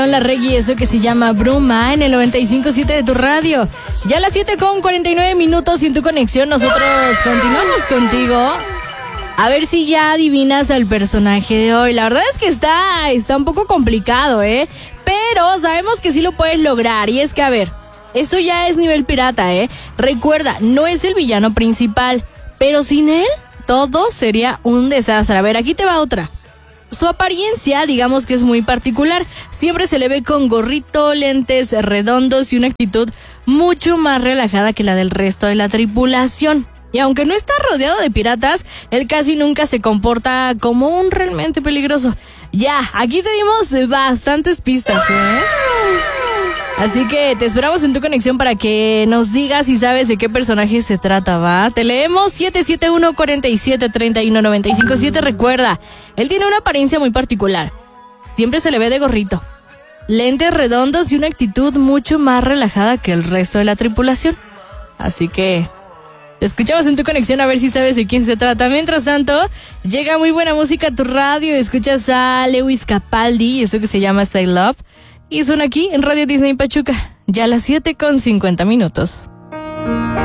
La reggae, eso que se llama Bruma en el 95.7 de tu radio. Ya a las 7:49 y en tu conexión nosotros continuamos contigo. A ver si ya adivinas al personaje de hoy. La verdad es que está un poco complicado, pero sabemos que sí lo puedes lograr. Y es que, a ver, esto ya es nivel pirata, Recuerda, no es el villano principal, pero sin él todo sería un desastre. A ver, aquí te va otra. Su apariencia, digamos que es muy particular. Siempre se le ve con gorrito, lentes redondos y una actitud mucho más relajada que la del resto de la tripulación. Y aunque no está rodeado de piratas, él casi nunca se comporta como un realmente peligroso. Ya, aquí te dimos bastantes pistas, Así que te esperamos en tu conexión para que nos digas si sabes de qué personaje se trata, ¿va? Te leemos 771-4731-957. Recuerda, él tiene una apariencia muy particular. Siempre se le ve de gorrito, lentes redondos y una actitud mucho más relajada que el resto de la tripulación. Así que te escuchamos en tu conexión a ver si sabes de quién se trata. Mientras tanto, llega muy buena música a tu radio. Escuchas a Lewis Capaldi y eso que se llama Stay Love. Y suena aquí en Radio Disney Pachuca, ya a las 7:50.